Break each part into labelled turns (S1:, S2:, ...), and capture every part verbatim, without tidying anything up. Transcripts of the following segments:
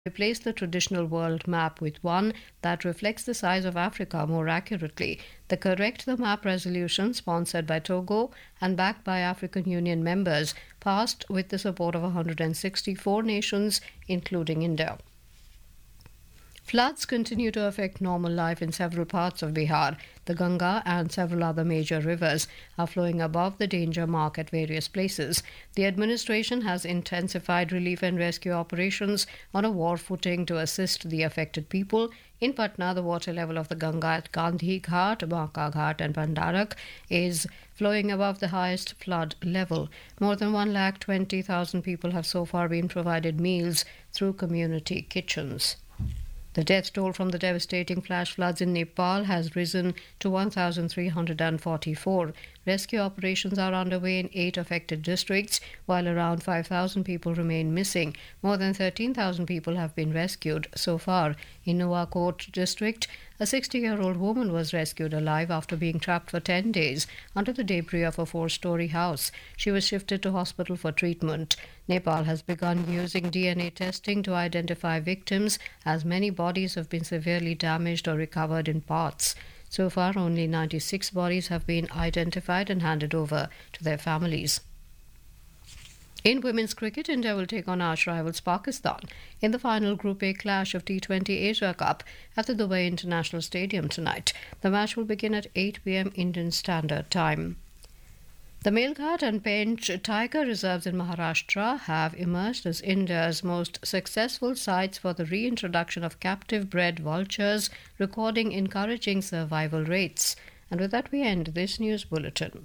S1: replace the traditional world map with one that reflects the size of Africa more accurately. The Correct the Map resolution, sponsored by Togo and backed by African Union members, passed with the support of one hundred sixty-four nations, including India. Floods continue to affect normal life in several parts of Bihar. The Ganga and several other major rivers are flowing above the danger mark at various places. The administration has intensified relief and rescue operations on a war footing to assist the affected people. In Patna, the water level of the Ganga at Gandhi Ghat, Banka Ghat and Bandarak is flowing above the highest flood level. More than one lakh twenty thousand people have so far been provided meals through community kitchens. The death toll from the devastating flash floods in Nepal has risen to one thousand three hundred forty-four. Rescue operations are underway in eight affected districts, while around five thousand people remain missing. More than thirteen thousand people have been rescued so far. In Nuwakot district, a sixty-year-old woman was rescued alive after being trapped for ten days under the debris of a four-story house. She was shifted to hospital for treatment. Nepal has begun using D N A testing to identify victims, as many bodies have been severely damaged or recovered in parts. So far, only ninety-six bodies have been identified and handed over to their families. In women's cricket, India will take on arch rivals Pakistan in the final Group A clash of T twenty Asia Cup at the Dubai International Stadium tonight. The match will begin at eight p.m. Indian Standard Time. The Melghat and Pench tiger reserves in Maharashtra have emerged as India's most successful sites for the reintroduction of captive-bred vultures, recording encouraging survival rates. And with that, we end this news bulletin.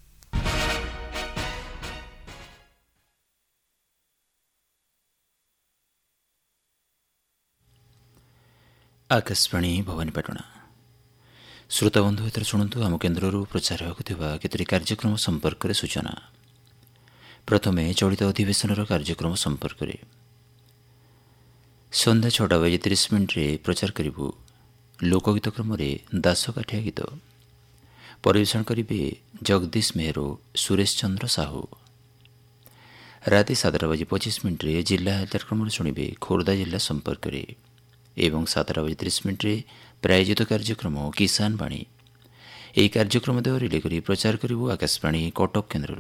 S2: Akashvani Bhawanipatna श्रोताबंधु एथर शुणु आम केन्द्र प्रचार होगा केतोटी कार्यक्रम संपर्क में सूचना। प्रथमे चलित अधिवेशन कार्यक्रम संपर्क में संध्या छटा बजे तीस मिनिट्रे प्रचार करूँ लोकगीत क्रम दासकाठिया गीत परिवेशन करेंगे जगदीश मेहरो सुरेश चंद्र साहू। राति सातटा बजे पचिश मिनिट्रे जिला कार्यक्रम शुणे खोर्धा जिला संपर्क में एवं सातटा बजे तीस मिनिट्रे प्रायोजित कार्यक्रम किसान वाणी यह कार्यक्रम देव रिले कर प्रचार करूँ आकाशवाणी कटक केन्द्र।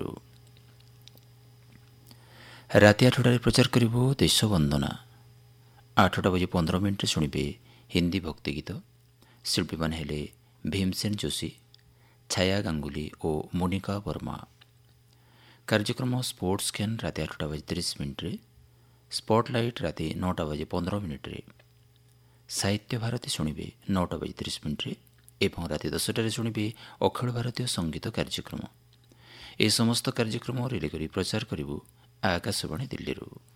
S2: राति आठटार प्रचार करूँ देश वंदना। आठटा बजे पंद्रह मिनिट्रे शुणे हिंदी भक्ति गीत शिल्पी मान हेले भीमसेन जोशी, छाया गांगुली और मोनिका वर्मा। कार्यक्रम स्पोर्ट्स कैन राति आठटा बजे तीस मिनिट्रे स्पॉटलाइट राति नौटा बजे पंद्रह मिनिट्रे साहित्य भारती शुणे नौटा बजे तीस मिनिट्रे एवं राति दसटार शुणे अखिल भारतीय संगीत कार्यक्रम। ए समस्त कार्यक्रम रिले कर प्रचार करूँ आकाशवाणी दिल्ली।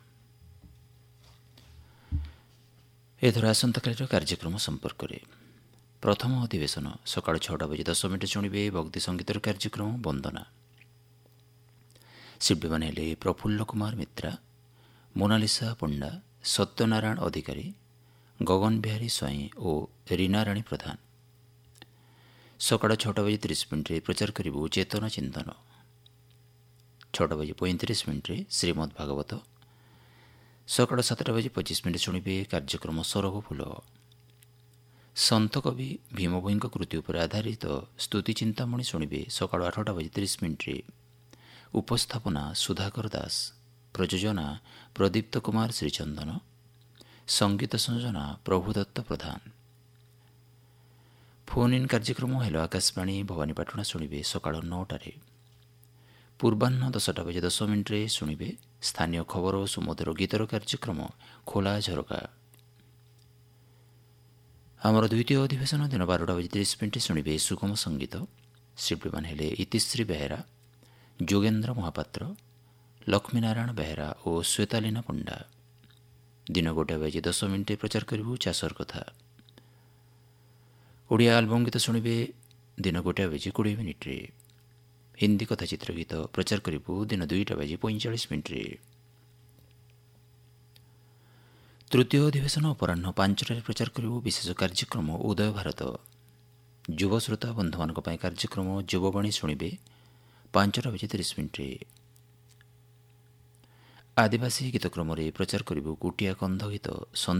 S2: एथर आसंताकालीर कार्यक्रम संपर्क में प्रथम अधिवेशन सकाळ छटा बजे दस मिनिट शुणे भक्ति संगीतर कार्यक्रम वंदना। शिल्पी मान हेले प्रफुल्ल कुमार मित्रा, मोनालिसा पंडा, सत्यनारायण अधिकारी, गगन बिहारी स्वाई और रीना राणी प्रधान। सकाळ छटा बजे तीस मिनिट्रे प्रचार करूँ चेतना चिंतन। छटा बजे पैंतीस मिनिट्रे श्रीमद् भागवत। सकाळ सातटा बजे पचिश मिनिट शुणे कार्यक्रम सरग फूल। संत कवि भीमभोई कृति उपर आधारित स्तुति चिंतामणि शुणे सकाळ आठटा बजे तीस मिनिट्रे। उपस्थापना सुधाकर दास, प्रयोजना प्रदीप्त कुमार श्रीचंदन, संगीत संयोजना प्रभुदत्त प्रधान। फोन इन कार्यक्रम हेलो आकाशवाणी भवानीपाटना शुणे सकाळ नौटार। पूर्वाह्न दसटा बजे दस मिनिट्रे शुणे स्थानीय खबर और सुमधुर गीतर कार्यक्रम खोला झरका। आमर द्वितीय अधिवेशन दिन बारटा बजे तीस मिनिट शुणे सुगम संगीत। शिल्पी मान हेले इतिश्री बेहेरा, जोगेन्द्र महापात्र, लक्ष्मीनारायण बेहेरा और श्वेतालीना पंडा। दिन गोटे बजे दस मिनिट प्रचार करूँ चाषर कथा। ओडिया आलबम गीत शुणे दिन गोटे बजे कोड़े मिनिट्रे। हिंदी कथा चित्र गीत प्रचार करूँ दिन दुईटा बजे पैंचाश मिनिट्रे। तृतीय अधिवेशन अपराह्न पांचटार प्रचार करूँ विशेष कार्यक्रम उदय भारत। युव श्रोता बंधु मान कार्यक्रम युववाणी शुणे पांचटा बजे तीस मिनिट्रे। ଆଦିବାସୀ ଗୀତକ୍ରମରେ ପ୍ରଚାର କରିବୁ ଗୋଟିଏ କନ୍ଧ ଗୀତ